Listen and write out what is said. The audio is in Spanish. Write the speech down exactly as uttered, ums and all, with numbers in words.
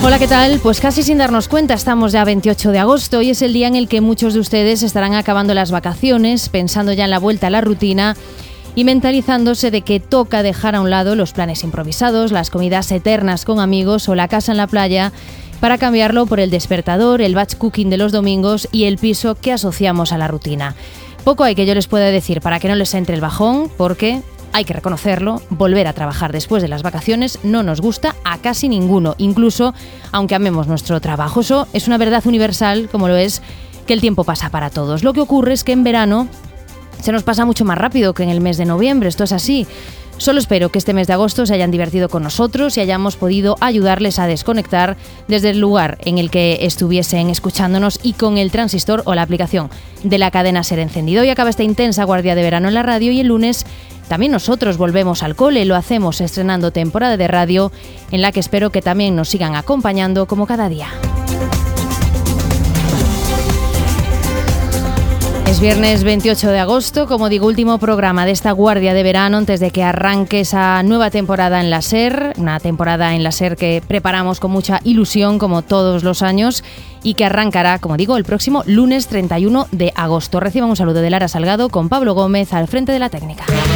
Hola, ¿qué tal? Pues casi sin darnos cuenta, estamos ya a veintiocho de agosto y es el día en el que muchos de ustedes estarán acabando las vacaciones, pensando ya en la vuelta a la rutina y mentalizándose de que toca dejar a un lado los planes improvisados, las comidas eternas con amigos o la casa en la playa para cambiarlo por el despertador, el batch cooking de los domingos y el piso que asociamos a la rutina. Poco hay que yo les pueda decir para que no les entre el bajón, porque hay que reconocerlo, volver a trabajar después de las vacaciones no nos gusta a casi ninguno, incluso aunque amemos nuestro trabajo. Eso es una verdad universal, como lo es que el tiempo pasa para todos. Lo que ocurre es que en verano se nos pasa mucho más rápido que en el mes de noviembre, esto es así. Solo espero que este mes de agosto se hayan divertido con nosotros y hayamos podido ayudarles a desconectar desde el lugar en el que estuviesen escuchándonos y con el transistor o la aplicación de la cadena SER encendido. Hoy acaba esta intensa guardia de verano en la radio y el lunes también nosotros volvemos al cole, lo hacemos estrenando temporada de radio en la que espero que también nos sigan acompañando como cada día. Es viernes veintiocho de agosto, como digo, último programa de esta guardia de verano antes de que arranque esa nueva temporada en la SER, una temporada en la SER que preparamos con mucha ilusión como todos los años y que arrancará, como digo, el próximo lunes treinta y uno de agosto. Reciban un saludo de Lara Salgado con Pablo Gómez al frente de la técnica.